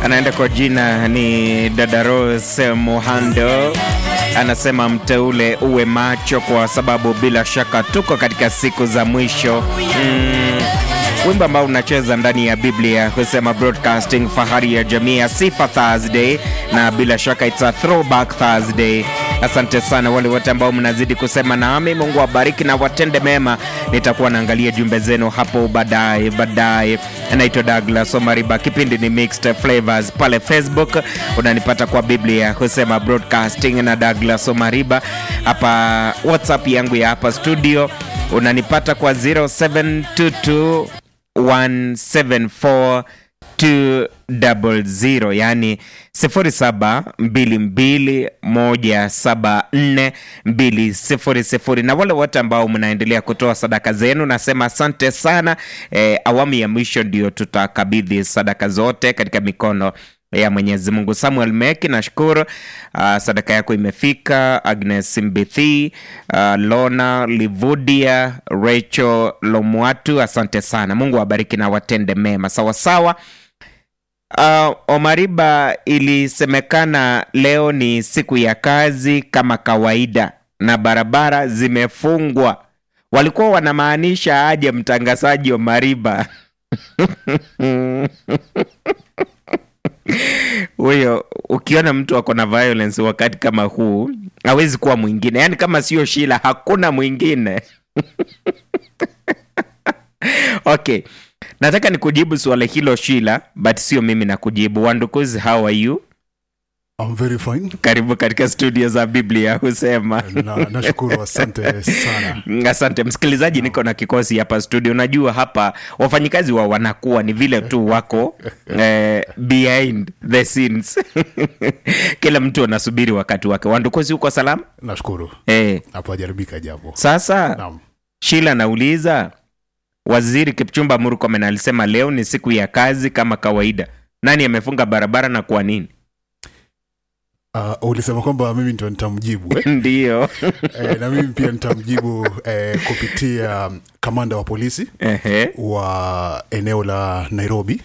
anaenda kwa jina ni Dada Rose Muhando. Anasema mteule uwe macho kwa sababu bila shaka tuko katika siku za mwisho. Wimbo ambao unacheza ndani ya Biblia husema broadcasting fahari ya jamii ya Sifa Thursday, na bila shaka it's a throwback Thursday. Asante sana wale wote ambao mnazidi kusema nami. Mungu awabariki na watende mema. Nitakuwa naangalia jumbe zenu hapo baadaye. Naitwa Douglas Omariba. Kipindi ni Mixed Flavors pale Facebook. Unanipata kwa Biblia husema broadcasting na Douglas Omariba. Hapa WhatsApp yangu ya hapa studio unanipata kwa 0722 174 yani 0722174200. Na wale wote ambao mnaendelea kutoa sadaka zenu nasema asante sana. Awamu ya mwisho ndio tutakabidhi sadaka zote katika mikono ya Mwenyezi Mungu. Samuel Meki, nashukuru sadaka yako imefika. Agnes Mbithi, Lona Livudia, Rachel Lomwatu, asante sana. Mungu awabariki na watende mema. Sawa sawa. Omariba, ilisemekana leo ni siku ya kazi kama kawaida na barabara zimefungwa. Walikuwa wanamaanisha aje mtangazaji Omariba? Wewe ukiona mtu ako na violence wakati kama huu, hawezi kuwa mwingine. Yaani kama sio Sheila hakuna mwingine. Okay. Nataka nikujibu swali hilo Sheila, but sio mimi na kujibu. Wandukuzi, how are you? I'm very fine. Karibu katika studio za Biblia husema. Nashukuru, asante sana. Asante msikilizaji, niko na kikosi hapa studio. Unajua hapa wafanyikazi wa wanakuwa ni vile tu wako behind the scenes. Kila mtu anasubiri wakati wake. Wandukuzi, uko salama? Nashukuru. Hapo hajaribika jambo. Sasa naam. Sheila nauliza, Waziri Kipchumba Murkomen alisema leo ni siku ya kazi kama kawaida. Nani amefunga barabara na kwa nini? Ulisema kwamba mimi ndio nitamjibu Ndio. Na mimi pia nitamjibu kupitia kamanda wa polisi wa eneo la Nairobi,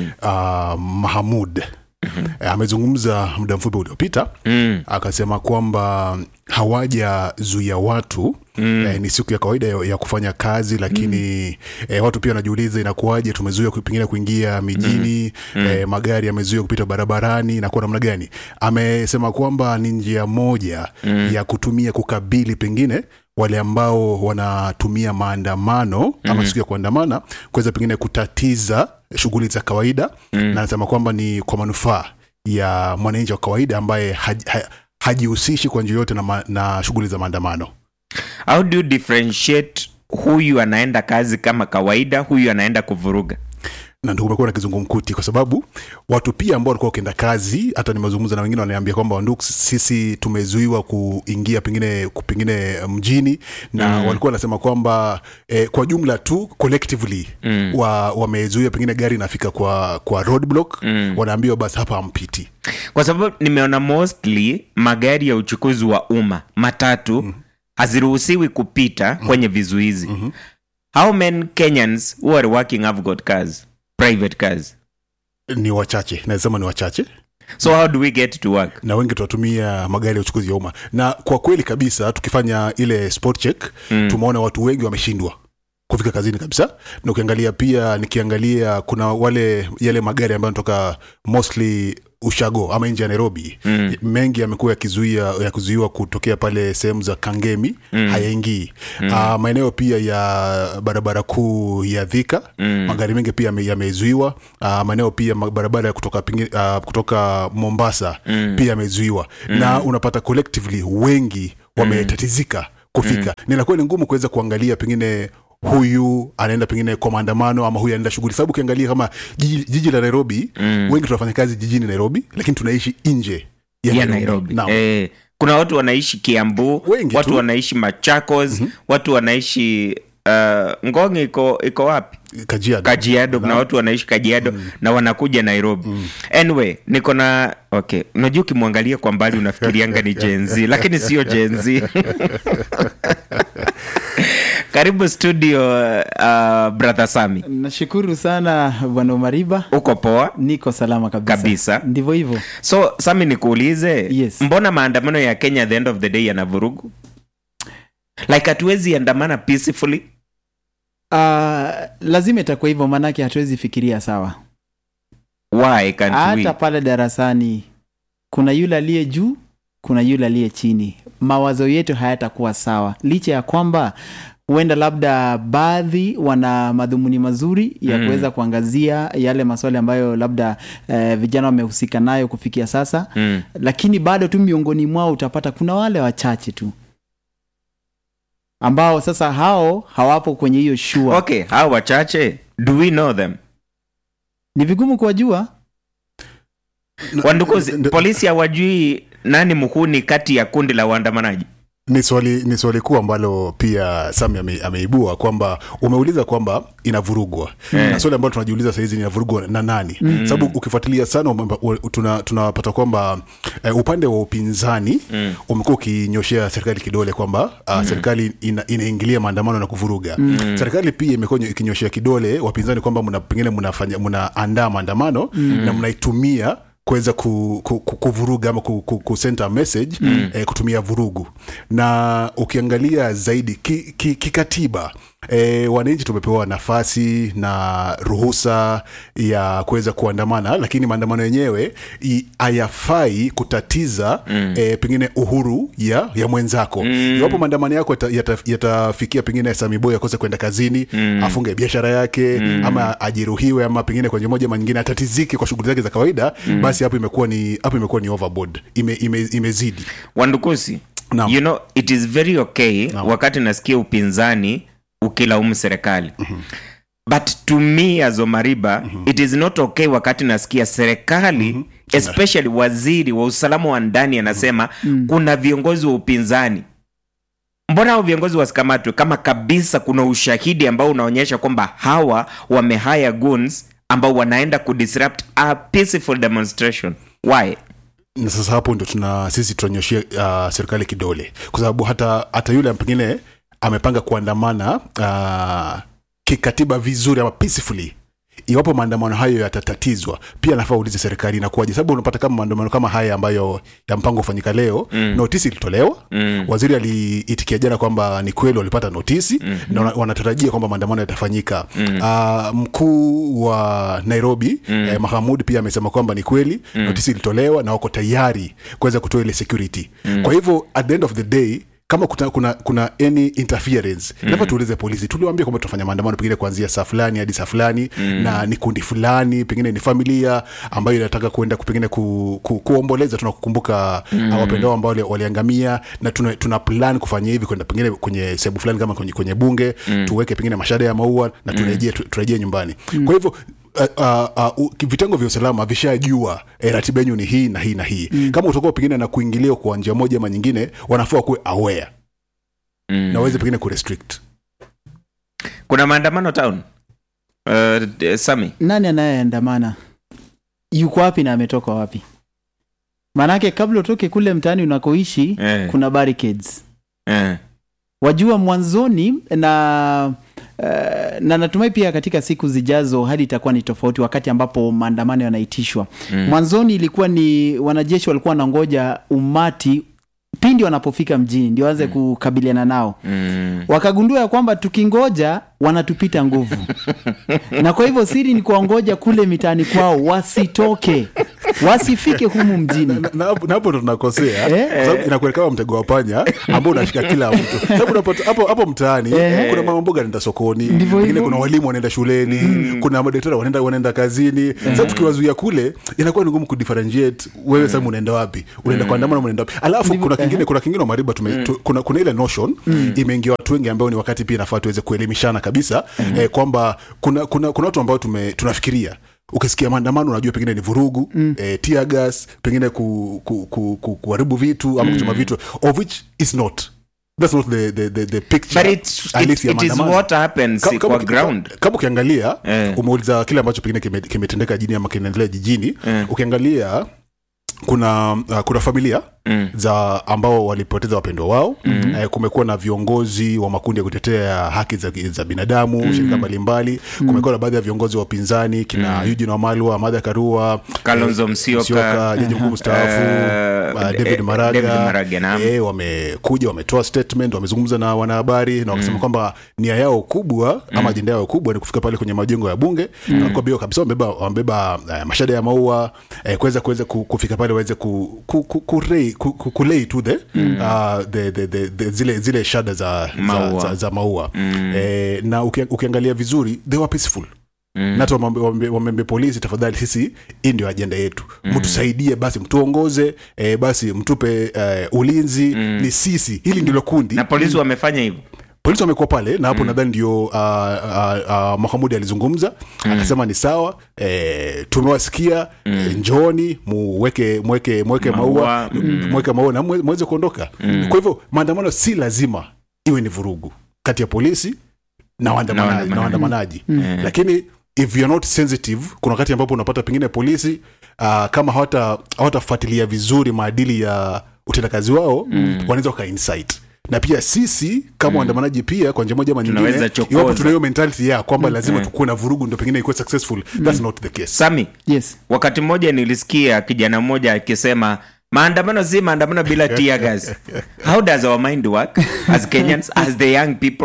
Mahamud. Amezungumza muda mfupi uliopita, akasema kwamba hawajazuia watu. Ni siku ya kawaida ya kufanya kazi, lakini watu pia wanajiuliza inakuaje tumezuia pengine kuingia mijini, magari yamezuia kupita barabarani na kwa namna gani. Amesema kwamba ni njia moja ya kutumia kukabili pengine wale ambao wanatumia maandamano ama siku ya kuandamana kuweza pengine kutatiza shughuli za kawaida. Na anasema kwamba ni kwa manufaa ya mwananchi wa kawaida ambaye hajihusishi kwa njia yote na shughuli za maandamano. How do you differentiate huyu anaenda kazi kama kawaida, huyu anaenda kuvuruga? Na ndio kumekuwa na kizungumkuti, kwa sababu watu pia ambao walikuwa wakienda kazi, hata nimezungumza na wengine wananiambia kwamba ndugu, sisi tumezuiwa kuingia pengine mjini, na walikuwa wanasema kwamba kwa jumla tu collectively wamezuia pengine gari inafika kwa roadblock, wanaambiwa basi hapa ampiti. Kwa sababu nimeona mostly magari ya uchukuzi wa umma, matatu, haziruhusiwi kupita kwenye vizuizi. How many Kenyans who are working have got cars? Private cars? Ni wachache, nasema ni wachache. So how do we get to work? Na wengi tunatumia magari ya uchukuzi wa umma. Na kwa kweli kabisa tukifanya ile spot check, tumeona watu wengi wameshindwa kufika kazini kabisa. Na ukiangalia pia, nikiangalia kuna yale magari ambayo yanatoka mostly Ushago ama nje ya Nairobi, mengi yamekuwa yakizuiwa kutokea pale sehemu za Kangemi, hayaingii. Maeneo pia ya barabara kuu ya Thika, magari mengi pia yamezuiwa. Maeneo pia barabara ya kutoka Mombasa pia yamezuiwa. Na unapata collectively wengi wametatizika kufika. Ninakuwa ni ngumu kuweza kuangalia pengine huyu anaenda pengine kwa maandamano ama huyu anaenda shughuli, sababu ukiangalia kama jiji la Nairobi, wengi tunafanya kazi jijini Nairobi, lakini tunaishi nje ya Nairobi. Kuna watu wanaishi Kiambu, watu wanaishi Machakos, watu wanaishi Ngong iko wapi? Kajiado. Kuna watu wanaishi Kajiado na wanakuja Nairobi. Anyway, niko na okay, unajua ukimwangalia kwa mbali unafikirianga ni Gen Z, lakini sio Gen Z. Karibu studio brother Sami. Nashukuru sana Bwana Mariba. Uko poa? Niko salama kabisa. Ndivyo hivyo. So Sami, nikuulize, yes. Mbona maandamano ya Kenya at the end of the day yanavurugu? Like hatuwezi andamana peacefully? Lazima itakuwa hivyo, manake hatuwezi fikiria sawa. Why can't we? Hata pale darasani kuna yule aliye juu, kuna yule aliye chini. Mawazo yetu hayatakuwa sawa. Licha ya kwamba huenda labda baadhi wana madhumuni mazuri ya kuweza kuangazia yale maswali ambayo labda vijana wamehusika nayo kufikia sasa. Lakini bado tu miongoni mwao utapata kuna wale wachache tu ambao sasa hao hawapo kwenye hiyo shua. Okay, hao wachache, do we know them? Ni vigumu kuwajua. Wandukuzi, polisi hawajui nani mkuni kati ya kundi la waandamanaji? Ni swali kuu ambalo pia Sami ameibua, kwamba umeuliza kwamba inavurugwa. Na swali ambalo tunajiuliza sasa hizi, inavurugwa na nani? Sababu ukifuatilia sana tunapata kwamba upande wa upinzani umekuwa ukinyoshea serikali kidole kwamba serikali inaingilia maandamano na kuvuruga. Serikali pia imekuwa ikinyoshea kidole wapinzani kwamba pengine mnaandaa maandamano na mnaitumia kuweza kuvuruga ama kusend a message kutumia vurugu. Na ukiangalia zaidi kikatiba, wananchi tumepewa nafasi na ruhusa ya kuweza kuandamana, lakini maandamano yenyewe hayafai kutatiza pengine uhuru ya mwenzako. Iwapo maandamano yako yatafikia pengine Sami Boy akose kwenda kazini, afunge biashara yake, ama ajeruhiwe, ama pengine kwa moja ama nyingine atatizike kwa shughuli zake za kawaida, basi hapo imekuwa ni overboard, imezidi. Wandukusi, you know, it is very okay wakati nasikia upinzani ukilaumu serikali. But to me as Omariba, it is not okay wakati nasikia serikali, especially waziri wa usalama wa ndani anasema kuna viongozi wa upinzani. Mbona hao viongozi wasikamatwe kama kabisa kuna ushahidi ambao unaonyesha kwamba hawa wamehire goons ambao wanaenda kudisrupt a peaceful demonstration? Why? Na sasa hapo ndo sisi tunanyoshia serikali kidole, kwa sababu hata yule pengine amepanga kuandamana kikatiba vizuri ama peacefully, iwapo maandamano hayo yatatatizwa, pia nafaa uulize serikali inakuaje. Sababu unapata kama maandamano kama haya ambayo ya mpango ufanyika leo, notisi ilitolewa, waziri aliitikia jana kwamba ni kweli walipata notisi, na wanatarajia kwamba maandamano yatafanyika. Mkuu wa Nairobi Mahamud pia amesema kwamba ni kweli notisi ilitolewa na wako tayari kuweza kutoa ile security. Kwa hivyo at the end of the day, kama kuna any interference, nafaa tuulize polisi. Tuliwaambia kwamba tutafanya maandamano pengine kuanzia saa fulani hadi saa fulani, na ni kundi fulani, pengine ni familia ambayo inataka kuenda pengine kuomboleza, tunakukumbuka wapendao ambao waliangamia, na tuna plan kufanya hivi, kwenda pengine kwenye sehemu fulani kama kwenye bunge, tuweke pengine mashada ya maua na turejee nyumbani. Kwa hivyo vitengo vya usalama vishajua ratiba yenu ni hii na hii na hii. Kama utakuwa pengine na kuingilia kwa njia moja ama nyingine, wanafaa kuwe aware na waweze pengine kurestrict. Kuna maandamano town? Sami, nani anayeandamana? Yuko wapi na ametoka wapi? Manake kabla utoke kule mtaani unakoishi kuna barricades. Wajua mwanzoni na natumai pia katika siku zijazo hadi itakuwa ni tofauti wakati ambapo maandamano yanaitishwa. Mwanzoni ilikuwa ni wanajeshi walikuwa wanangoja umati pindi wanapofika mjini ndio waanze kukabiliana nao. Wakagundua ya kwamba tukingoja wanatupita nguvu. Na kwa hivyo siri ni kuongoja kule mitaani kwao, wasitoke, wasifike humu mjini. Na hapo ndo tunakosea, kwa sababu inakuwa kama mtego wa panya ambao unashika kila mtu. Sababu unapata hapo mtaani kuna mama mboga anaenda sokoni, pengine kuna walimu wanaenda shuleni, kuna madaktari wanaenda kazini. Sasa tukiwazuia kule, inakuwa ni ngumu kudifferentiate wewe sasa unaenda wapi? Unaenda kuandamana, unaenda wapi? Alafu kuna kingine Mariba, kuna ile notion imeingia watu wengi ambao ni wakati pia nafaa tuweze kuelimishana kabisa, kwamba kuna watu ambao tunafikiria ukisikia maandamano unajua pengine ni vurugu, tear gas, pengine kuharibu vitu ama kuchoma vitu, of which is not. That's not the picture. But it is what happens kwa ground. Kama ukiangalia, umeuliza kile ambacho pengine kimetendeka jijini ama kinaendelea jijini, ukiangalia kuna familia za ambao walipoteza wapendwa wao. Kumekuwa na viongozi wa makundi ya kutetea haki za binadamu, shirika mbalimbali. Kumekuwa na baadhi ya viongozi wa upinzani kina Eugene Wamalwa, Martha Karua, Kalonzo Musyoka, jaji mkuu mstaafu David Maraga. Wamekuja, wametoa statement, wamezungumza na wanahabari na wakasema kwamba nia yao kubwa ama ajenda yao kubwa ni kufika pale kwenye majengo ya bunge na kwa bio kabisa wamebeba mashada ya maua kuweza kufika pale waweze kulay to zile shada za maua. Na ukiangalia vizuri they were peaceful. Na wamembe polisi, tafadhali sisi hii ndio ajenda yetu, mtusaidie basi, mtuongoze, basi mtupe ulinzi, ni sisi, hili ndilo kundi. Na polisi wamefanya hivyo. Polisi wamekuwa pale na hapo nadhani ndio Mohamud alizungumza akasema ni sawa, tumewasikia, njooni mweke maua, mweke maua na muweze kuondoka. Kwa hivyo maandamano si lazima iwe ni vurugu kati ya polisi na waandamanaji. Lakini if you're not sensitive, kuna wakati ambapo unapata pengine polisi kama hawatafuatilia vizuri maadili ya utendakazi wao, wanaweza ka insight. Na pia sisi kama waandamanaji pia kwa njia moja ama nyingine, iwapo tunayo mentality ya kwamba lazima tukue na vurugu ndio pengine ikuwe successful, that's not the case. Sami, yes. Wakati mmoja nilisikia kijana mmoja akisema maandamano si maandamano bila tear gas. How does our mind work as Kenyans, as the young people?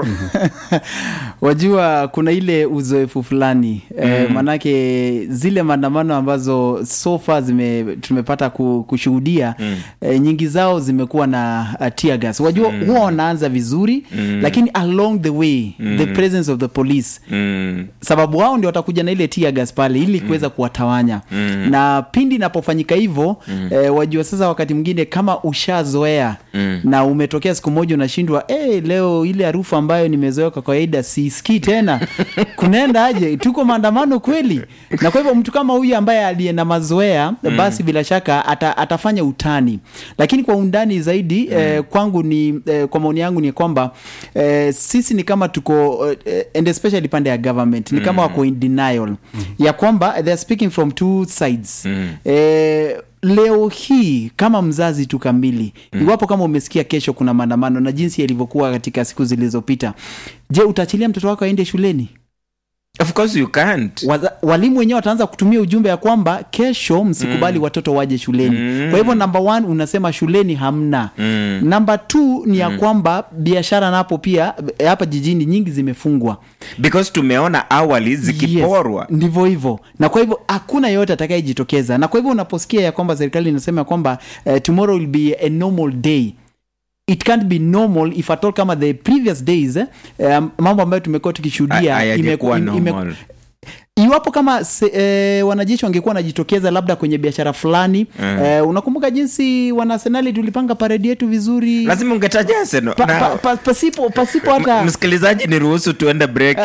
Wajua kuna ile uzoefu fulani manake zile maandamano ambazo so far tumepata kushuhudia, nyingi zao zimekuwa na tear gas. Wajua huwa wanaanza vizuri, lakini along the way the presence of the police, sababu wao ndio watakuja na ile tear gas pale ili kuweza kuwatawanya. Na pindi inapofanyika hivyo, wajua sasa wakati mwingine kama ushazoea na umetokea siku moja unashindwa, leo ile harufu ambayo nimezoea kwa kawaida sisikii tena, kunaenda aje, tuko maandamano kweli? Na kwa hivyo mtu kama huyu ambaye aliye na mazoea, basi bila shaka atafanya utani. Lakini kwa undani zaidi, kwangu ni kwa maoni yangu ni kwamba sisi ni kama tuko and especially pande ya government ni kama wako in denial ya kwamba they are speaking from two sides. Leo hii kama mzazi tu kamili, iwapo kama umesikia kesho kuna maandamano na jinsi yalivyokuwa katika siku zilizopita, je, utaachilia mtoto wako aende shuleni? Of course you can't. Walimu wenyewe wataanza kutumia ujumbe ya kwamba kesho msikubali watoto waje shuleni. Kwa hivyo number 1 unasema shuleni hamna. Number 2 ni ya kwamba biashara napo pia hapa jijini nyingi zimefungwa. Because tumeona awali zikiporwa. Yes, ndivyo hivyo. Na kwa hivyo hakuna yote atakayejitokeza. Na kwa hivyo unaposikia ya kwamba serikali inasema kwamba tomorrow will be a normal day, it can't be normal if at all kama the previous days, mambo ambayo tumekuwa tukishuhudia imekuwa normal. Iwapo kama wanajeshi wangekuwa wanajitokeza labda kwenye biashara fulani, unakumbuka jinsi wanasenali tulipanga parade yetu vizuri, lazima ungetaja Arsenal. Pasipo hata msikilizaji niruhusu tuende break.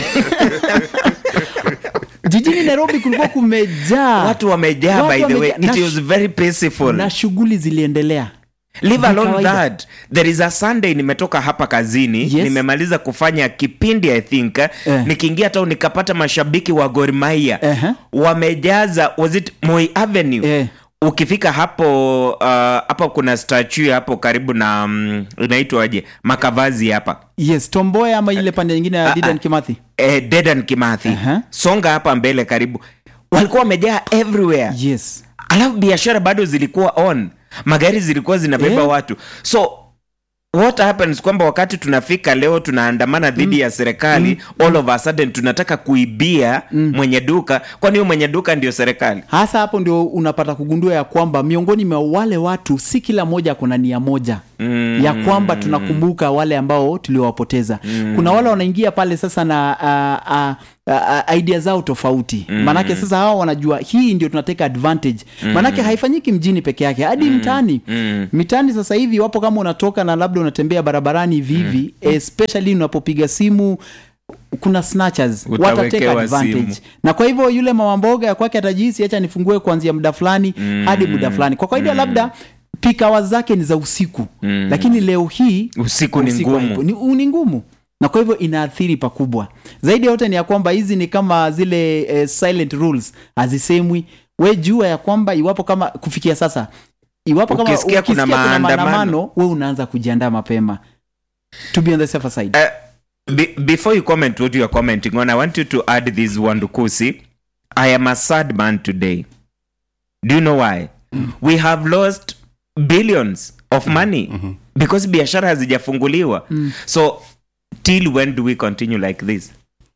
Jijini Nairobi kulikuwa kumejaa. Watu wamejaa, by the way. It was very peaceful. Na shughuli ziliendelea. Leave alone that. There is a Sunday nimetoka hapa kazini, yes. Nimemaliza kufanya kipindi I think, nikiingia town nikapata mashabiki wa Gor Mahia. Wamejaza, was it Moi Avenue? Ukifika hapo hapa kuna statue hapo karibu na inaitwa aje, Makavazi hapa. Yes, Tomboya ama ile pande nyingine ya Dedan Kimathi. Dedan Kimathi. Songa hapa mbele karibu. Walikuwa wamejaa everywhere. Yes. Alafu biashara bado zilikuwa on. Magari zilikuwa zinabeba watu. So what happens kwamba wakati tunafika leo tunaandamana dhidi ya serikali, all of a sudden tunataka kuibia mwenye duka, kwani huyo mwenye duka ndio serikali. Hasa hapo ndio unapata kugundua ya kwamba miongoni mwa wale watu si kila moja kuna nia moja ya kwamba tunakumbuka wale ambao tuliowapoteza. Kuna wale wanaingia pale sasa na idea zao tofauti. Manake sasa hao wanajua hii ndio tunateka advantage. Manake haifanyiki mjini peke yake, hadi mtaani. Mitaani sasa hivi wapo, kama unatoka na labda unatembea barabarani hivi, especially unapopiga simu kuna snatchers, watateka advantage simu. Na kwa hivyo yule mama mboga ya kwake atajisi acha nifungue kuanzia muda fulani hadi muda fulani. Kwa kawaida labda peak hours zake ni za usiku. Lakini leo hii usiku ni ngumu. Na kwa hivyo inaathiri pakubwa. Zaidi yote ni ya kwamba hizi ni kama zile silent rules, hazisemwi. We jua ya kwamba iwapo kama kufikia sasa iwapo kama ukisikia kuna maandamano wewe unaanza kujiandaa mapema to be on the safer side. Before you comment what you are commenting on, I want you to add this one, Ndukusi. I am a sad man today. Do you know why? We have lost billions of money because biashara hazijafunguliwa. So till when do we continue like this?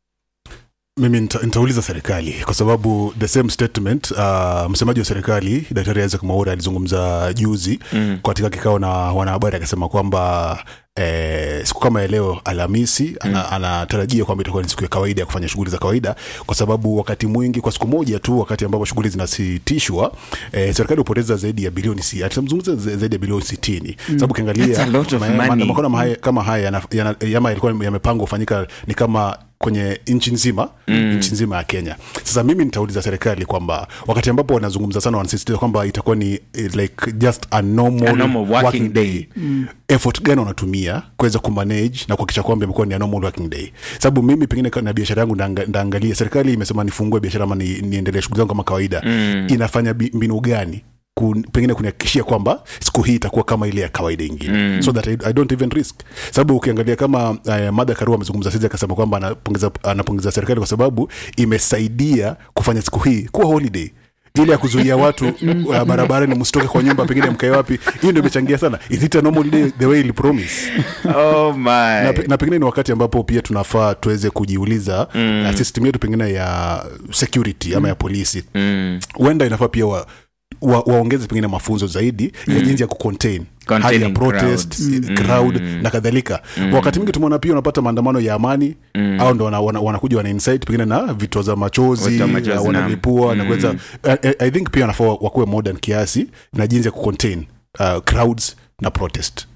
Mimi nitauliza serikali kwa sababu the same statement msemaji wa serikali Daktari Isaac Mwaura alizungumza juzi katika kikao na wanahabari akasema kwamba siku kama leo Alhamisi anatarajia kwamba itakuwa ni siku ya kawaida ya kufanya shughuli za kawaida, kwa sababu wakati mwingi kwa siku moja tu wakati ambapo shughuli zinasitishwa serikali hupoteza zaidi ya bilioni atamzungumza zaidi ya bilioni 60. Sababu ukiangalia maandamano kama haya yalikuwa yamepangwa kufanyika ni kama kwenye nchi nzima ya Kenya. Sasa mimi nitauliza serikali kwamba wakati ambapo wanazungumza sana wanasisitiza kwamba itakuwa ni like just a normal working day. Effort gani wanatumia kuweza kumanage na kuhakikisha kwamba imekuwa ni a normal working day? Sababu mimi pengine na biashara yangu ndaangalia serikali imesema nifungue biashara ama niendelee shughuli zangu kama kawaida. Inafanya mbinu gani pengine kunihakikishia kwamba siku hii itakuwa kama ile ya kawaida nyingine, so that I don't even risk. Sababu ukiangalia kama Martha Karua amezungumza sasa akasema kwamba anapongeza serikali kwa sababu imesaidia kufanya siku hii kuwa holiday ile ya kuzuia watu barabarani msitoke kwa nyumba pengine mkae wapi. Hiyo ndio imechangia sana. Is it a normal day the way it promise? Oh my. Na pengine ni wakati ambapo pia tunafaa tuweze kujiuliza system yetu pengine ya security ama ya polisi. Huenda inafaa pia waongeze pengine mafunzo zaidi ya jinsi ya kucontain hali ya protest crowd na kadhalika. Wakati mwingi tumeona pia unapata maandamano ya amani au ndo wanakuja wana insight pengine na vitu za machozi wanalipua na kuweza I think pia wanafaa wakuwe modern kiasi na jinsi ya kucontain crowds na protest.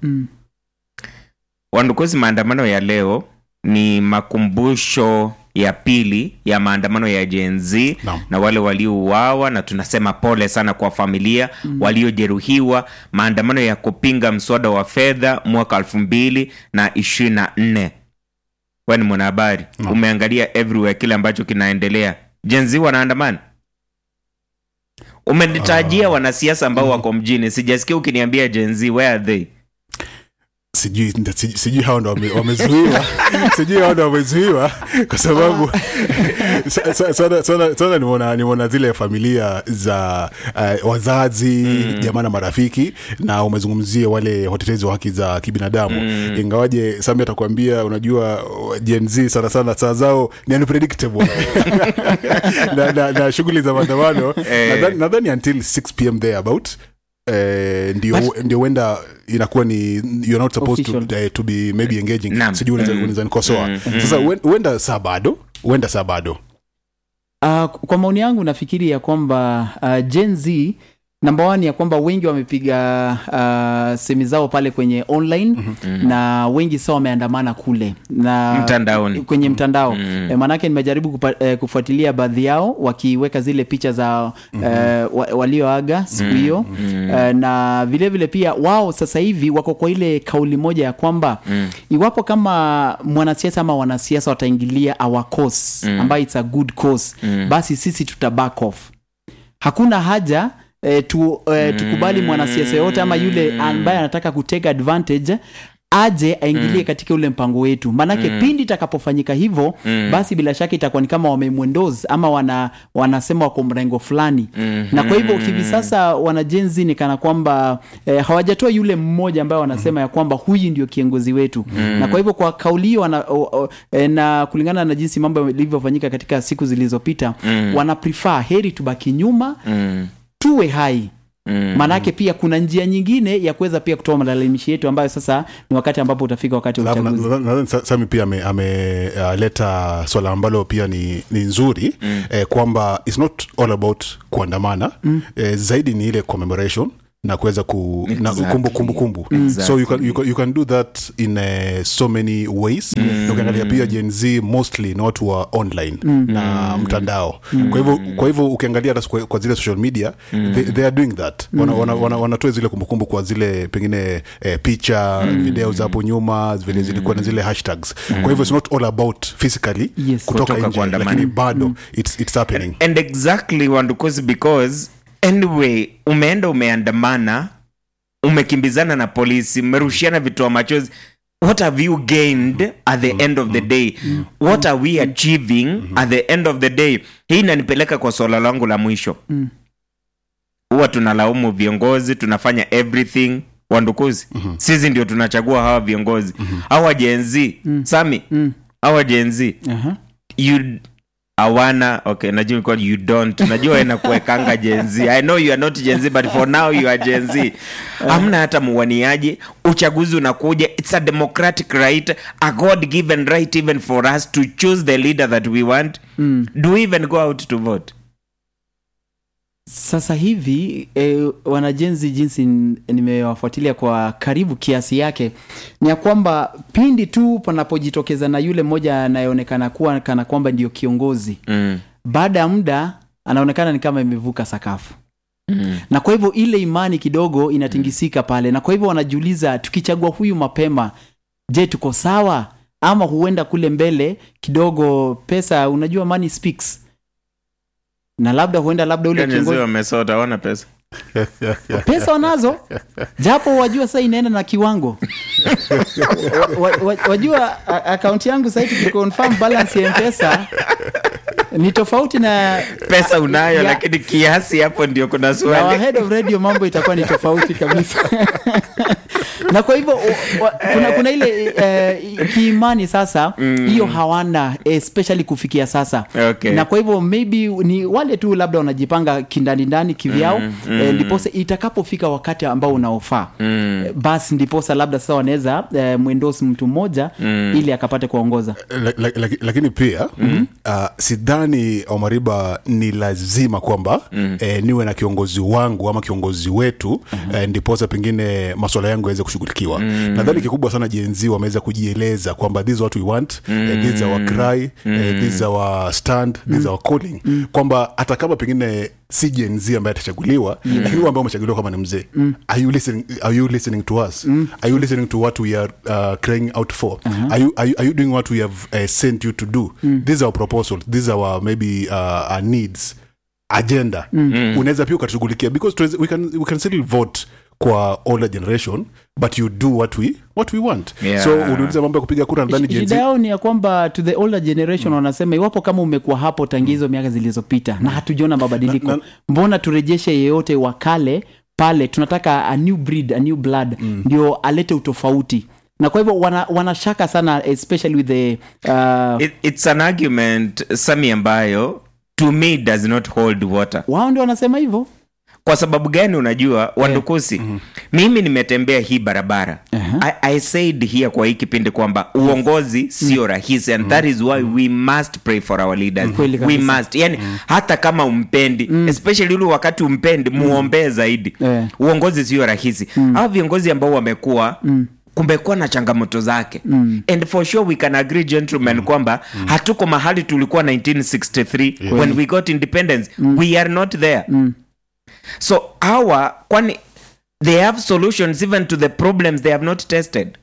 Wandukuzi, maandamano ya leo ni makumbusho ya pili ya maandamano ya Gen Z na wale waliouawa, na tunasema pole sana kwa familia waliojeruhiwa. Maandamano ya kupinga mswada wa fedha mwaka 2024. Wewe ni mwanahabari, umeangalia everywhere kile ambacho kinaendelea. Gen Z wanaandamana. Umenitajia wanasiasa ambao wako mjini, sijasikia ukiniambia Gen Z, where are they? Sijui hao ndo wamezuiwa. Sijui hao ndo wamezuiwa kwa sababu sana nimeona zile familia za wazazi, jamaa na marafiki, na umezungumzia wale watetezi wa haki za kibinadamu. Ingawaje Samia atakwambia unajua Gen Z sana saa zao ni unpredictable. na shughuli za maandamano nadhani until 6 p.m. there about ndio wenda inakuwa ni you're not supposed to be maybe engaging. Sijui unaweza nikosoa. Sasa wenda saa bado. Kwa maoni yangu nafikiri ya kwamba Gen Z number 1 ya kwamba wengi wamepiga semi zao pale kwenye online na wengi sawa wameandamana kule na mtandaoni, kwenye mtandao. Manake nimejaribu kufuatilia baadhi yao wakiweka zile picha za walioaga siku hiyo. Na vile vile pia wao sasa hivi wako kwa ile kauli moja ya kwamba iwapo kama mwanasiasa ama wanasiasa wataingilia our cause ambayo it's a good cause, basi sisi tutaback off. Hakuna haja tukubali mwanasiasa yote ama yule ambaye anataka kuteka advantage aje aingilie katika ule mpango wetu. Manake pindi itakapofanyika hivyo basi bila shaka itakuwa ni kama wamemwendoza ama wanasema wako mrengo fulani. Na kwa hivyo hivi sasa wanajenzi ni kana kwamba hawajatoa yule mmoja ambaye wanasema ya kwamba huyu ndio kiongozi wetu. Na kwa hivyo kwa kauli hiyo na kulingana na jinsi mambo yalivyofanyika katika siku zilizopita, wana prefer heri tubaki nyuma tuwe hai. Manake pia kuna njia nyingine ya kuweza pia kutoa malalamishi yetu ambayo sasa ni wakati ambapo utafika wakati wa uchaguzi. Sami pia ameleta swala ambalo pia ni nzuri kwamba it's not all about kuandamana, zaidi ni ile commemoration na kuweza kumbu. Exactly. So you can do that in so many ways. Ukiangalia pia Gen Z mostly ni watu wa online na mtandao. Kwa hivyo ukiangalia kwa zile social media they are doing that. Wanatoa zile kumbukumbu kwa zile pengine picha, video za hapo nyuma vile zilikuwa na zile hashtags. Kwa hivyo it's not all about physically kutoka nje, lakini bado it's happening. And exactly Wandukuzi, because anyway umeandamana umekimbizana na polisi, mmerushiana vitu wa machozi. What have you gained at the end of the day? What are we achieving at the end of the day? Hii inanipeleka kwa swala langu la mwisho. Huwa tunalaumu viongozi, tunafanya everything. Wandukuzi, sisi ndio tunachagua hawa viongozi. Hawa Gen Z, Sami, hawa Gen Z. You awana, okay, najua kwa you don't. Najua inakuwekanga Gen Z. I know you are not Gen Z, but for now you are Gen Z. Hamna hata muwaniaje. Uchaguzi unakuja. It's a democratic right, a God-given right even for us to choose the leader that we want. Do we even go out to vote? Sasa hivi wanajenzi, jinsi nimewafuatilia kwa karibu kiasi yake, ni ya kwamba pindi tu panapojitokeza na yule mmoja anayeonekana kuwa kana kwamba ndio kiongozi, baada ya muda anaonekana ni kama imevuka sakafu. Na kwa hivyo ile imani kidogo inatingisika pale, na kwa hivyo wanajiuliza, tukichagua huyu mapema, je, tuko sawa? Ama huenda kule mbele kidogo pesa, unajua money speaks, na labda ule kiongozi wamesota wana pesa. Pesa wanazo, japo wajua sasa inaenda na kiwango. Wajua account yangu sasa tukiconfirm balance ya M-Pesa ni tofauti na pesa unayo, lakini kiasi hapo ndio kuna swali. Na head of radio mambo itakuwa ni tofauti kabisa. Na kwa hivyo kuna ile kiimani sasa hiyo hawana, especially kufikia sasa. Okay. Na kwa hivyo maybe ni wale tu labda wanajipanga kindani kivyao, ndiposa itakapofika wakati ambao unaofaa, basi ndiposa labda sasa wanaweza muendosi mtu mmoja ili akapate kuongoza. Lakini pia sidhani Omariba ni lazima kwamba niwe na kiongozi wangu ama kiongozi wetu ndiposa pengine masuala yangu yaweze kushughulikiwa. Nadhani kikubwa sana Gen Z wameweza kujieleza kwamba this is what we want, this is our cry, this is our stand, this is our calling, kwamba hata kama pengine si Gen Z ambaye atachaguliwa, lakini ambao umechaguliwa kama ni mzee, are you listening to us? Are you listening to what we are crying out for? Are you doing what we have sent you to do? This is our proposal, this is our maybe our needs agenda. Unaweza pia ukashughulikia, because we can still vote kwa older generation, but you do what we want. So unauliza mambo ya kupiga kura, ndani Gen Z shida yao ni ya kwamba to the older generation wanasema, iwapo kama umekuwa hapo tangizo miaka zilizopita na hatujiona mabadiliko, mbona turejeshe yeyote wakale pale? Tunataka a new breed, a new blood, ndio alete utofauti. Na kwa hivyo wanashaka sana, especially with the it's an argument Sami ambayo to me does not hold water. Wao ndio wanasema hivyo. Kwa sababu gani? Unajua Wandukusi, mimi nimetembea hii barabara. I said here kwa hii kipindi kwamba uongozi sio rahisi, and that is why we must pray for our leaders. We must, yani hata kama umpendi, especially ule wakati umpendi, muombee zaidi. Uongozi sio rahisi. Hao viongozi ambao wamekuwa kumekuwa na changamoto zake, and for sure we can agree gentlemen kwamba hatuko mahali tulikuwa 1963 when we got independence. We are not there. So kwani they have solutions even to the problems they have not tested.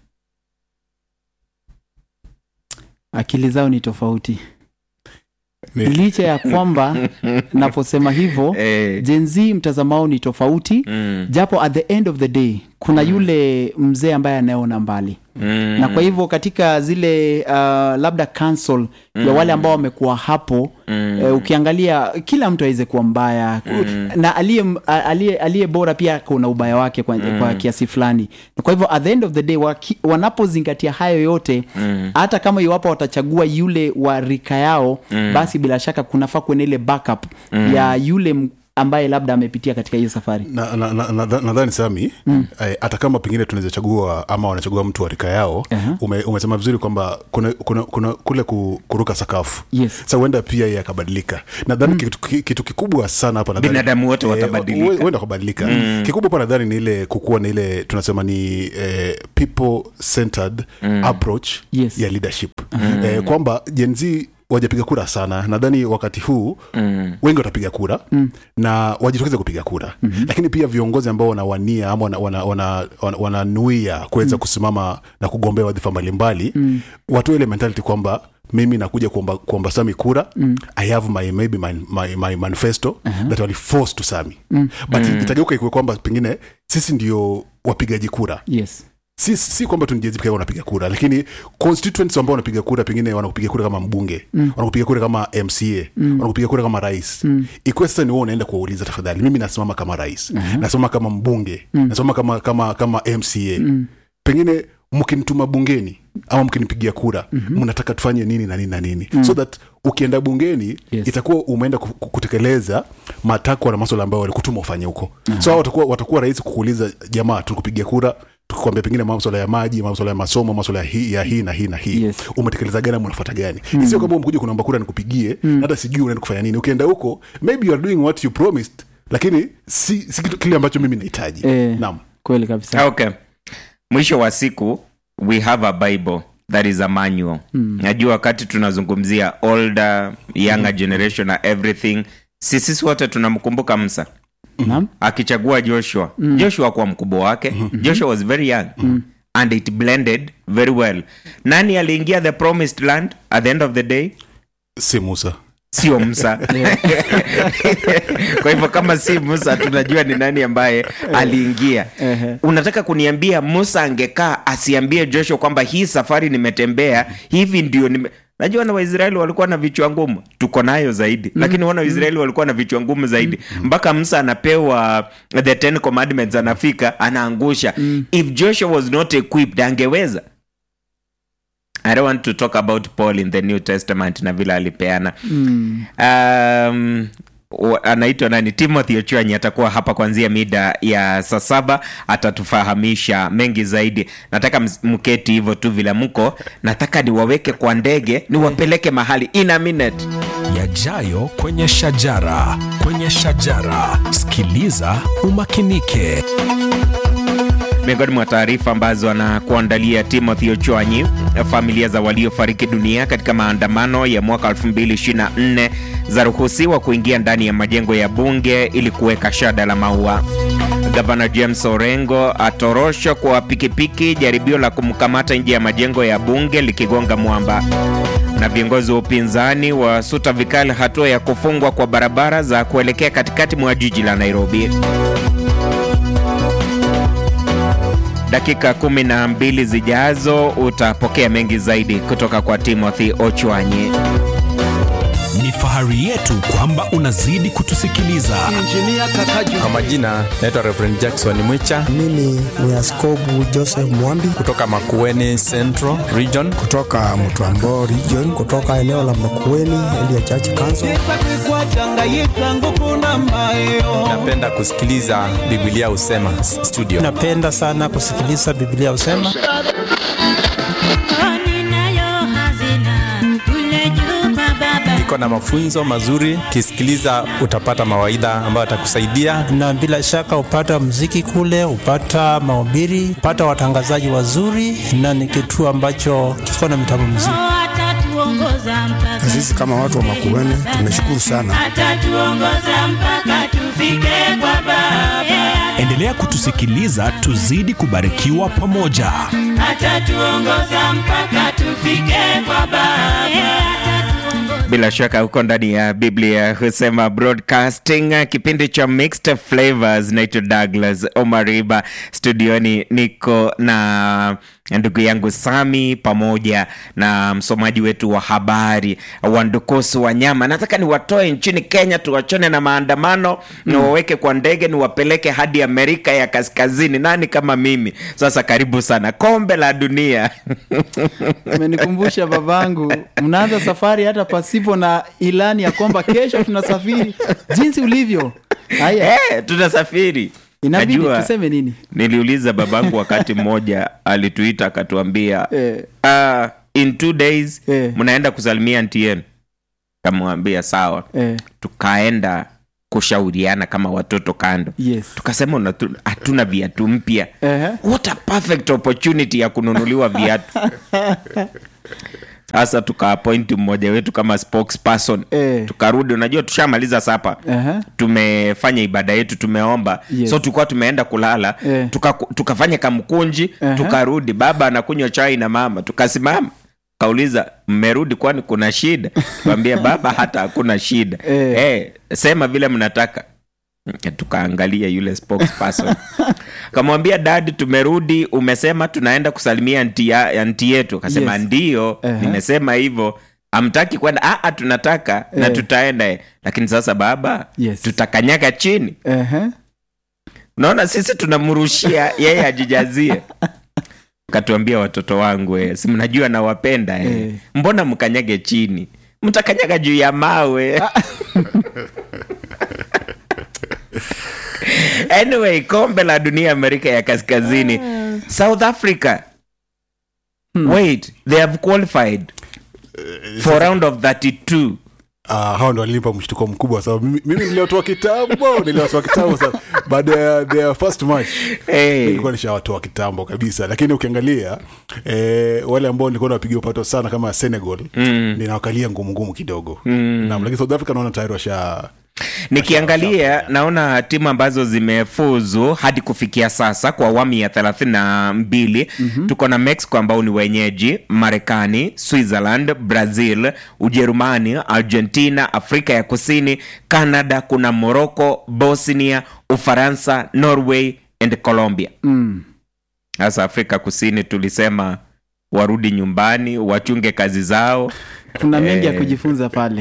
Akili zao ni tofauti. Licha ya kwamba naposema hivyo Gen Z mtazamao ni tofauti, japo at the end of the day kuna yule mzee ambaye anaona mbali. Na kwa hivyo katika zile labda council ya wale ambao wamekuwa hapo, ukiangalia kila mtu aweze kuwa mbaya, na aliye bora pia kuna ubaya wake kwa kiasi fulani. Kwa hivyo at the end of the day wanapozingatia hayo yote, hata kama iwapo watachagua yule wa rika yao, basi bila shaka kunafaa kuwe ile backup ya yule ambaye labda amepitia katika hiyo safari. Nadhani Sami, hata kama pengine tunaweza chagua ama wanachagua mtu wa rika yao, umesema vizuri kwamba kuna kule kuruka sakafu. Sasa huenda pia yeye akabadilika. Nadhani kitu kikubwa sana hapa, nadhani binadamu wote watabadilika. Huenda kubadilika. Kikubwa hapa nadhani ni ile kukua na ile tunasema ni people centered approach ya leadership. Kwamba Gen Z wajapiga kura sana. Nadhani wakati huu wengi watapiga kura na wajitokeze kupiga kura. Lakini pia viongozi ambao wanawania ama wananuia kuweza kusimama na kugombea wadhifa mbalimbali, watu ile mentality kwamba mimi nakuja kuomba Sami kura, I have my manifesto that will force to Sami. But itageuka ikuwe kwamba pengine sisi ndio wapigaji kura. Yes. Si kwamba tu ni Gen Z pekee wanapiga kura, lakini constituents ambao wanapiga kura pengine wanakupiga kura kama mbunge, wanakupiga kura kama MCA, wanakupiga kura kama rais. Ikuwa sasa ni wewe unaenda kuwauliza, tafadhali mimi nasimama kama rais, nasimama kama mbunge, nasimama kama MCA. Pengine mkinituma bungeni ama mkinipigia kura, mnataka tufanye nini na nini na nini, so that ukienda bungeni itakuwa umeenda kutekeleza matakwa na masuala ambayo walikutuma ufanye huko. So watakuwa rahisi kukuuliza, jamaa tukupigia kura, tukikwambia pengine masuala ya maji, masuala ya masomo, masuala ya hii na hii na hii, yes, umetekeleza gani, unafuata gani? Sio kama mkuje kunaomba kura nikupigie, hata sijui unaenda kufanya nini. Ukienda huko maybe you are doing what you promised, lakini si kitu kile ambacho mimi nahitaji. Naam, kweli kabisa. Okay, mwisho wa siku we have a Bible that is a manual. Najua wakati tunazungumzia older, younger generation na everything, sisi wote tunamkumbuka Musa. Akichagua Joshua. Joshua kwa mkubwa wake. Joshua was very young. And it blended very well. Nani aliingia the promised land at the end of the day? Si Musa. Sio Musa. Kwa hivyo kama si Musa, tunajua ni nani ambaye aliingia. Unataka kuniambia Musa angekaa asiambie Joshua kwamba hii safari nimetembea hivi ndio Najua na Waisraeli walikuwa na vichwa ngumu, tuko nayo zaidi, lakini wana Waisraeli walikuwa na vichwa ngumu zaidi. Mpaka Musa anapewa the 10 commandments, anafika anaangusha. If Joshua was not equipped, angeweza? I don't want to talk about Paul in the New Testament na vile alipeana. Anaitwa nani? Timothy Ochwanyi atakuwa hapa kuanzia mida ya saa 7, atatufahamisha mengi zaidi. Nataka mketi hivyo tu vile mko, nataka niwaweke kwa ndege, niwapeleke mahali in a minute. Yajayo kwenye Shajara. Kwenye Shajara, sikiliza umakinike. Miongoni mwa taarifa ambazo anakuandalia Timothy Ochwanyi, familia za waliofariki dunia katika maandamano ya mwaka 2024 zaruhusiwa kuingia ndani ya majengo ya bunge ili kuweka shada la maua. Governor James Orengo atorosha kwa pikipiki jaribio la kumkamata nje ya majengo ya bunge likigonga mwamba. Na viongozi wa upinzani wasuta vikali hatua ya kufungwa kwa barabara za kuelekea katikati mwa jiji la Nairobi. Dakika 12 zijazo utapokea mengi zaidi kutoka kwa Timothy Ochwanyi. Ni fahari yetu kwamba unazidi kutusikiliza. Kwa majina naitwa Reverend Jackson Mwicha. Mimi ni Askobu Joseph Mwambi kutoka Makueni Central Region, kutoka Mtwambo Region, kutoka eneo la Makueni Elia Church Council. Napenda kusikiliza Biblia Husema studio. Napenda sana kusikiliza Biblia Husema. Iko na mafunzo mazuri, kisikiliza utapata mawaidha ambayo atakusaidia, na bila shaka upata muziki kule, upata mahubiri, upata watangazaji wazuri, na ni kitu ambacho kiko na mtambo mzuri. Sisi kama watu wa Makueni tumeshukuru sana. Atatuongoza mpaka tufike kwa Baba. Endelea kutusikiliza, tuzidi kubarikiwa pamoja. Atatuongoza mpaka tufike kwa Baba. Bila shaka uko ndani ya Biblia Husema Broadcasting, kipindi cha Mixed Flavors. Naitwa Douglas Omariba, studioni niko na ndugu yangu Sami pamoja na msomaji wetu wa habari Wandukusu Wanyama. Nataka niwatoe nchini Kenya, tuwachone na maandamano, niwaweke kwa ndege, niwapeleke hadi Amerika ya Kaskazini. Nani kama mimi? Sasa karibu sana kombe la dunia. Umenikumbusha babangu, mnaanza safari hata pasipo na ilani ya kwamba kesho tunasafiri. Jinsi ulivyo. Haya. Tunasafiri. Inabidi tuseme nini? Niliuliza babangu wakati mmoja, alituita akatuambia in 2 days mnaenda kusalimia auntie yenu. Kamwambia sawa. Tukaenda kushauriana kama watoto kando. Yes. Tukasema hatuna viatu mpya. What a perfect opportunity ya kununuliwa viatu. Sasa tuka-appoint mmoja wetu kama spokesperson. Tukarudi, unajua tushamaliza sapa. Tumefanya ibada yetu, tumeomba. Yes. So tulikuwa tumeenda kulala. Tukafanya kamkunji. Tukarudi, baba anakunywa chai na mama. Tukasimama. Kauliza, mmerudi kwani kuna shida? Tuambia baba hata hakuna shida. Sema vile mnataka. Tukaangalia yule spokesperson. Kamwambia dad, tumerudi, umesema tunaenda kusalimia auntie yetu. Akasema yes. Ndio, nimesema hivyo. Hamtaki kwenda? Tunataka na tutaenda. Lakini sasa baba, yes. Tutakanyaga chini. Unaona sisi tunamrushia yeye ajijazie. Katuambia watoto wangu, si mnajua nawapenda mbona mkanyage chini? Mtakanyaga juu ya mawe. Anyway, kombe la dunia Amerika ya Kaskazini. South Africa. Wait, they have qualified for round of 32. Hao ndo walinipa mshtuko mkubwa sababu mimi niliotoa kitambo sana baada ya their first match. Nilikuwa nishawatoa kitambo kabisa, lakini ukiangalia wale ambao nilikuwa napigia upato sana kama Senegal ninawakalia ngumu kidogo. Lakini South Africa naona tayari washa. Nikiangalia naona timu ambazo zimefuzu hadi kufikia sasa kwa awamu ya 32. Tuko na Mexico ambao ni wenyeji, Marekani, Switzerland, Brazil, Ujerumani, Argentina, Afrika ya Kusini, Canada, kuna Morocco, Bosnia, Ufaransa, Norway and Colombia. Sasa Afrika Kusini tulisema warudi nyumbani, wachunge kazi zao. Kuna mengi ya kujifunza pale.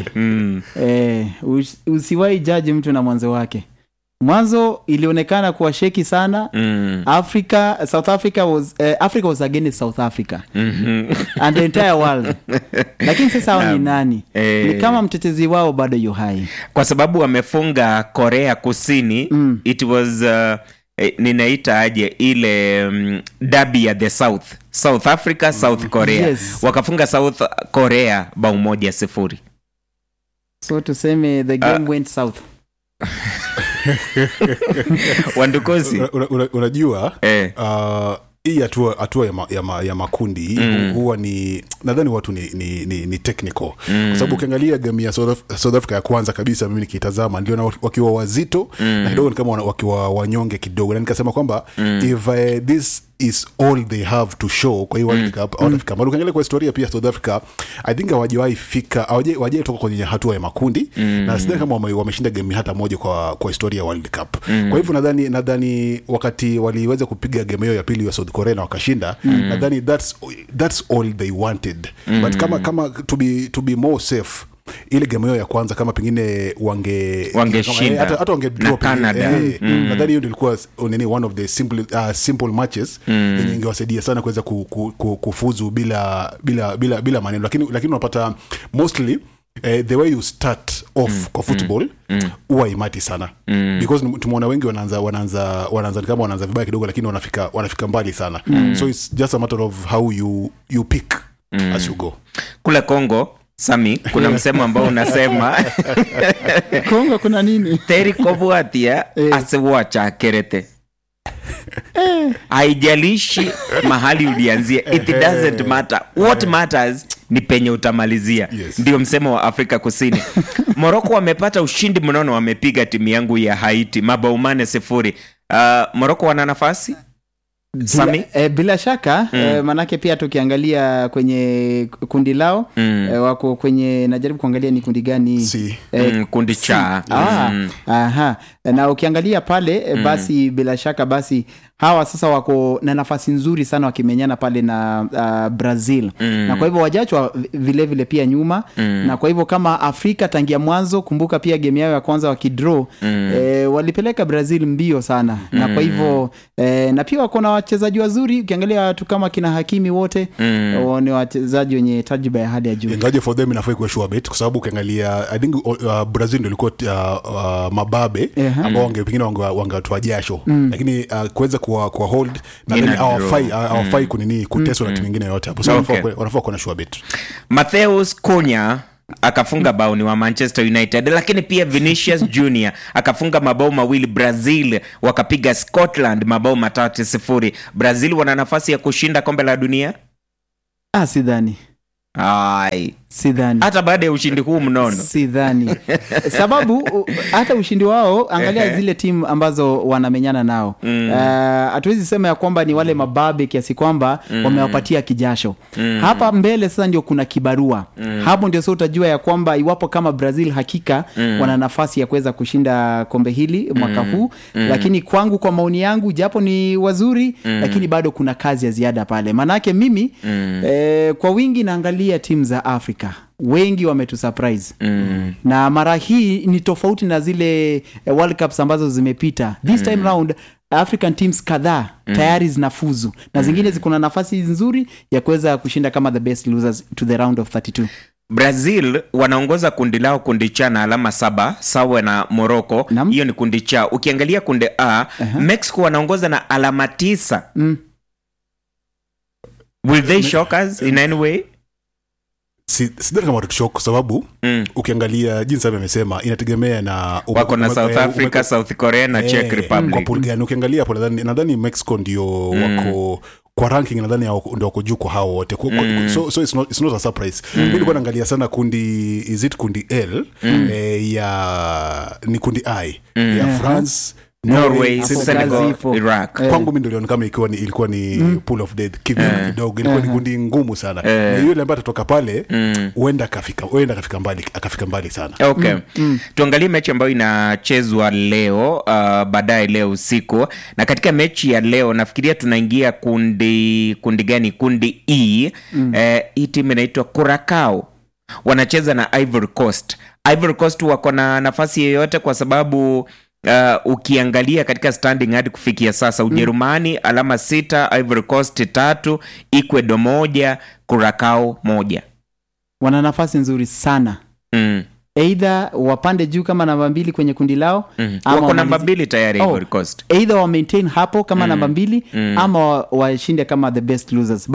Usiwahi judge mtu na mwanzo wake. Mwanzo ilionekana kuwa sheki sana. South Africa was against South Africa. And the entire world. Lakini sasa hao ni nani? Ni kama mtetezi wao bado yu hai. Kwa sababu wamefunga Korea Kusini. It was ninaita aje ile derby ya the South Africa, South Korea. Yes. Wakafunga South Korea bao 1-0. So tuseme the game went south. Wandukosi. Unajua hii hatua ya makundi huwa ni nadhani watu ni technical. Kwa sababu ukiangalia game ya South Africa ya kwanza kabisa mimi nikitazama ndio wakiwa wazito na kidogo kama wakiwa wanyonge kidogo, na nikasema kwamba if this is all they have to show kwa hiyo World Cup out of Africa. Bado ukiangalia kwa historia pia South Africa I think hawajawahi toka kwenye hatua ya makundi na sidhani kama wameshinda game hata moja kwa historia ya World Cup. Kwa hivyo nadhani wakati waliweza kupiga game hiyo ya pili ya South Korea na wakashinda, nadhani that's all they wanted. But kama to be more safe, ile game hiyo ya kwanza kama pengine wangeshinda hata wange drop Canada. Nadhani hiyo ilikuwa one of the simple matches yenye ingewasaidia sana kuweza kufuzu bila maneno, lakini unapata mostly the way you start off kwa football huwa imati sana because tumeona wengi wanaanza kama wanaanza vibaya kidogo, lakini wanafika mbali sana. So it's just a matter of how you pick as you go. Kule Kongo Sami, kuna msemo ambao unasema Kongo kuna nini? Teri kobuatia asewacha kerete. Haijalishi mahali ulianzia, it doesn't matter. What matters ni penye utamalizia. Yes. Ndio msemo wa Afrika Kusini. Morocco wamepata ushindi mnono, wamepiga timu yangu ya Haiti mabao 0. Morocco wana nafasi? Sami? Bila shaka manake pia tukiangalia kwenye kundi lao wako kwenye, najaribu kuangalia ni kundi gani kundi cha na ukiangalia pale basi bila shaka basi hawa sasa wako na nafasi nzuri sana wakimenyana pale na Brazil na kwa hivyo wajachwa vile pia nyuma na kwa hivyo kama Afrika tangia mwanzo, kumbuka pia game yao ya kwanza wakidraw walipeleka Brazil mbio sana na kwa hivyo na pia wako na wachezaji wazuri. Ukiangalia watu kama kina Hakimi wote ni wachezaji wenye tajriba ya hali ya juu. Ingaje for them inafai kuwa sure bet kwa sababu ukiangalia I think Brazil ndio ilikuwa mababe ambao pengine wangetoa jasho lakini kuweza kwa hold na then hawafai kunini kuteswa na timu nyingine yote hapo. So wanafaa kuwa na sure bet. Matheus Cunha akafunga bao ni wa Manchester United, lakini pia Vinicius Junior akafunga mabao 2. Brazil wakapiga Scotland mabao 3-0. Brazil wana nafasi ya kushinda kombe la dunia? Sidhani. Ai, sidhani. hata baada ya ushindi huu mnono Sidhani. Sababu hata ushindi wao, angalia zile timu ambazo wanamenyana nao. Hatuwezi sema ya kwamba ni wale mababe kiasi kwamba wamewapatia kijasho. Hapa mbele sasa ndio kuna kibarua. Hapo ndio sasa utajua ya kwamba iwapo kama Brazil hakika wana nafasi ya kuweza kushinda kombe hili mwaka huu. Lakini kwangu, kwa maoni yangu, japo ni wazuri, lakini bado kuna kazi ya ziada pale. Manake mimi kwa wingi naangalia timu za Afrika. Wengi wametusurprise. Na mara hii ni tofauti na zile World Cups ambazo zimepita. This time round African teams kadhaa tayari zinafuzu na zingine ziko na nafasi nzuri ya kuweza kushinda kama the best losers to the round of 32. Brazil wanaongoza kundi lao, kundi cha na alama 7 sawa na Morocco. Hiyo ni kundi cha. Ukiangalia kundi A, Mexico wanaongoza na alama 9. Will they shock us in any way? Sidhani kama watatushock kwa sababu ukiangalia jinsi amesema inategemea na wako na South Africa, South Korea na Czech Republic. Kwa pool gani ukiangalia hapo, nadhani Mexico ndio wako kwa ranking, nadhani ndio wako juu kwa hao wote. So it's not a surprise. Mimi nilikuwa naangalia sana kundi, is it kundi L ni kundi I ya France, Norway, Senegal, Iraq. Kwangu mimi ndio kama ilikuwa ni pool of death kidogo, ilikuwa ni kundi ngumu sana. Na yule ambaye atatoka pale huenda akafika mbali sana. Okay. Tuangalie mechi ambayo inachezwa leo baadaye leo usiku. Na katika mechi ya leo nafikiria tunaingia kundi gani? Kundi E. Hii timu inaitwa Curacao. Wanacheza na Ivory Coast. Ivory Coast wako na nafasi yoyote kwa sababu ukiangalia katika standing hadi kufikia sasa, Ujerumani alama 6, Ivory Coast 3, Ecuador 1, Curacao 1. Wana nafasi nzuri sana. Either wapande juu kama namba 2 kwenye kundi lao, wako namba 2 tayari Ivory Coast. Either wa maintain hapo kama namba 2 ama washinde kama the best losers.